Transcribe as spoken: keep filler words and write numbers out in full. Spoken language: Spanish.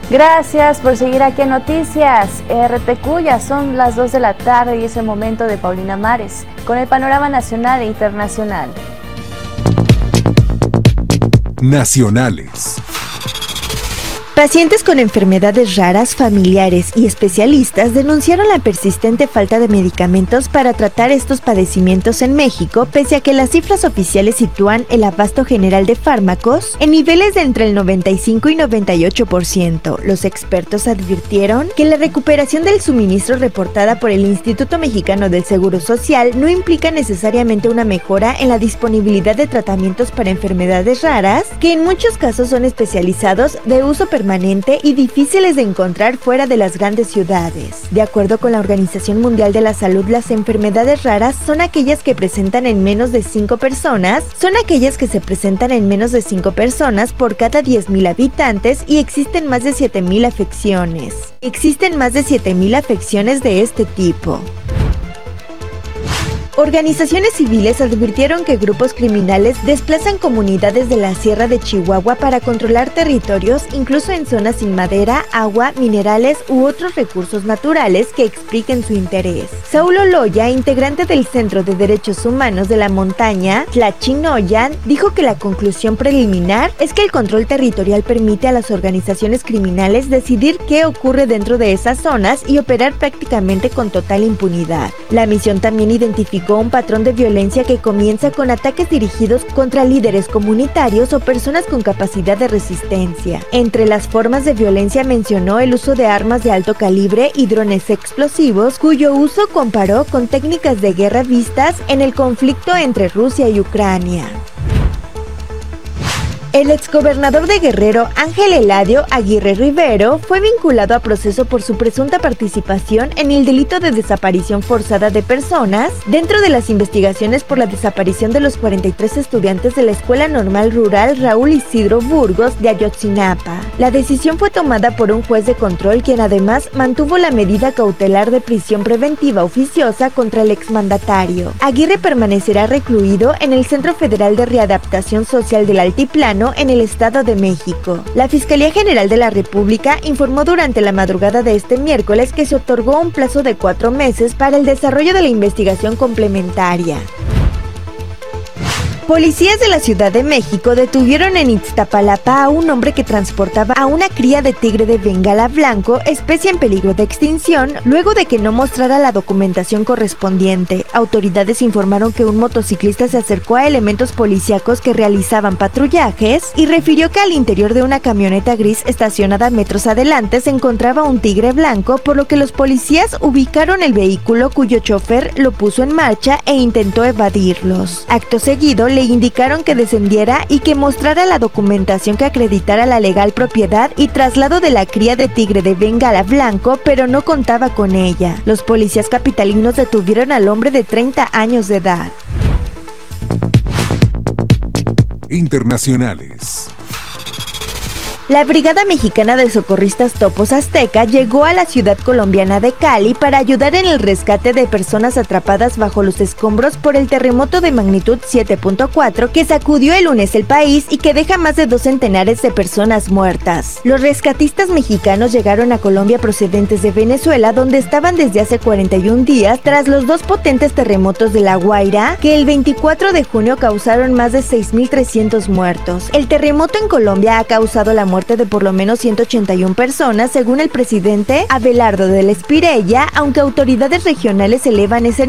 Gracias por seguir aquí en Noticias R T Q. Ya son las dos de la tarde y es el momento de Paulina Mares con el panorama nacional e internacional. Nacionales. Pacientes con enfermedades raras, familiares y especialistas denunciaron la persistente falta de medicamentos para tratar estos padecimientos en México, pese a que las cifras oficiales sitúan el abasto general de fármacos en niveles de entre el noventa y cinco y noventa y ocho por ciento. Los expertos advirtieron que la recuperación del suministro reportada por el Instituto Mexicano del Seguro Social no implica necesariamente una mejora en la disponibilidad de tratamientos para enfermedades raras, que en muchos casos son especializados, de uso permanente y difíciles de encontrar fuera de las grandes ciudades. De acuerdo con la Organización Mundial de la Salud, las enfermedades raras son aquellas que presentan en menos de cinco personas, son aquellas que se presentan en menos de cinco personas por cada diez mil habitantes y existen más de siete mil afecciones. Existen más de siete mil afecciones de este tipo. Organizaciones civiles advirtieron que grupos criminales desplazan comunidades de la Sierra de Chihuahua para controlar territorios, incluso en zonas sin madera, agua, minerales u otros recursos naturales que expliquen su interés. Saulo Loya, integrante del Centro de Derechos Humanos de la Montaña, Tlachinoyan, dijo que la conclusión preliminar es que el control territorial permite a las organizaciones criminales decidir qué ocurre dentro de esas zonas y operar prácticamente con total impunidad. La misión también identificó un patrón de violencia que comienza con ataques dirigidos contra líderes comunitarios o personas con capacidad de resistencia. Entre las formas de violencia mencionó el uso de armas de alto calibre y drones explosivos, cuyo uso comparó con técnicas de guerra vistas en el conflicto entre Rusia y Ucrania. El exgobernador de Guerrero, Ángel Eladio Aguirre Rivero, fue vinculado a proceso por su presunta participación en el delito de desaparición forzada de personas dentro de las investigaciones por la desaparición de los cuarenta y tres estudiantes de la Escuela Normal Rural Raúl Isidro Burgos de Ayotzinapa. La decisión fue tomada por un juez de control, quien además mantuvo la medida cautelar de prisión preventiva oficiosa contra el exmandatario. Aguirre permanecerá recluido en el Centro Federal de Readaptación Social del Altiplano en el Estado de México. La Fiscalía General de la República informó durante la madrugada de este miércoles que se otorgó un plazo de cuatro meses para el desarrollo de la investigación complementaria. Policías de la Ciudad de México detuvieron en Ixtapalapa a un hombre que transportaba a una cría de tigre de Bengala blanco, especie en peligro de extinción, luego de que no mostrara la documentación correspondiente. Autoridades informaron que un motociclista se acercó a elementos policíacos que realizaban patrullajes y refirió que al interior de una camioneta gris estacionada metros adelante se encontraba un tigre blanco, por lo que los policías ubicaron el vehículo, cuyo chofer lo puso en marcha e intentó evadirlos. Acto seguido, le indicaron que descendiera y que mostrara la documentación que acreditara la legal propiedad y traslado de la cría de tigre de Bengala blanco, pero no contaba con ella. Los policías capitalinos detuvieron al hombre de treinta años de edad. Internacionales. La Brigada Mexicana de Socorristas Topos Azteca llegó a la ciudad colombiana de Cali para ayudar en el rescate de personas atrapadas bajo los escombros por el terremoto de magnitud siete punto cuatro que sacudió el lunes el país y que deja más de dos centenares de personas muertas. Los rescatistas mexicanos llegaron a Colombia procedentes de Venezuela, donde estaban desde hace cuarenta y un días tras los dos potentes terremotos de La Guaira, que el veinticuatro de junio causaron más de seis mil trescientos muertos. El terremoto en Colombia ha causado la muerte de por lo menos ciento ochenta y una personas, según el presidente Abelardo del Espirella, aunque autoridades regionales elevan ese